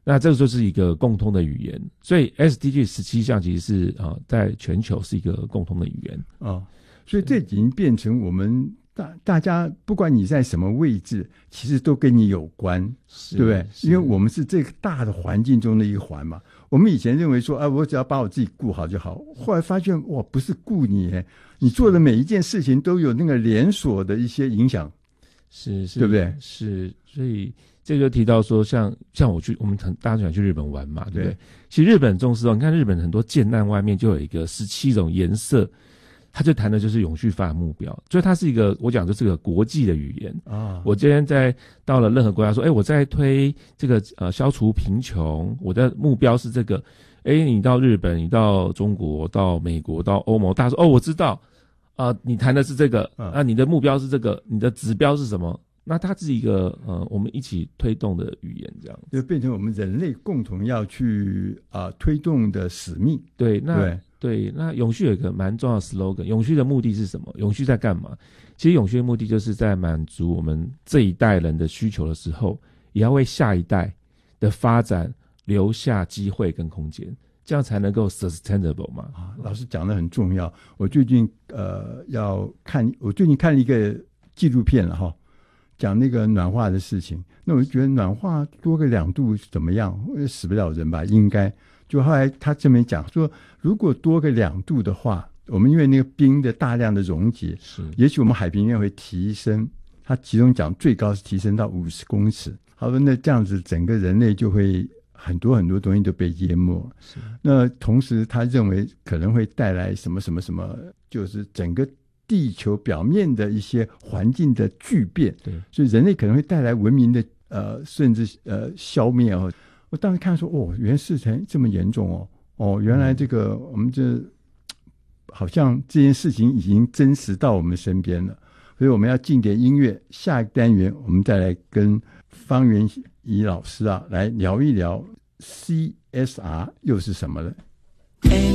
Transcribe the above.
那这个就是一个共通的语言，所以 SDG 17项其实是在全球是一个共通的语言所以这已经变成我们大家不管你在什么位置，其实都跟你有关，对不对？因为我们是这个大的环境中的一环嘛。我们以前认为说我只要把我自己顾好就好，后来发现哇，不是顾你做的每一件事情都有那个连锁的一些影响， 是对不对？ 是，所以这就提到说像我们大家喜欢去日本玩嘛，对不对？其实日本重视你看日本很多建案外面就有一个17种颜色，他就谈的就是永续发展目标，所以它是一个我讲就是个国际的语言我今天到了任何国家说我在推这个消除贫穷，我的目标是这个你到日本，你到中国，到美国，到欧盟，大家说我知道你谈的是这个你的目标是这个，你的指标是什么，那它是一个我们一起推动的语言，这样就变成我们人类共同要去推动的使命。 对，那永续有一个蛮重要的 slogan， 永续的目的是什么？永续在干嘛？其实永续的目的就是在满足我们这一代人的需求的时候，也要为下一代的发展留下机会跟空间，这样才能够 sustainable 嘛。 老师讲的很重要。我最近看了一个纪录片了讲那个暖化的事情。那我就觉得暖化多个2度怎么样？死不了人吧？应该。就后来他这边讲说，如果多个2度的话，我们因为那个冰的大量的溶解，也许我们海平面会提升，他其中讲最高是提升到50公尺。他说那这样子整个人类就会很多很多东西都被淹没。那同时他认为可能会带来什么什么什么，就是整个地球表面的一些环境的巨变。 对， 所以人类可能会带来文明的甚至消灭我当时看说原来事情这么严重原来这个我们这好像这件事情已经真实到我们身边了。所以我们要进点音乐，下一个单元我们再来跟方元怡老师来聊一聊 CSR 又是什么了。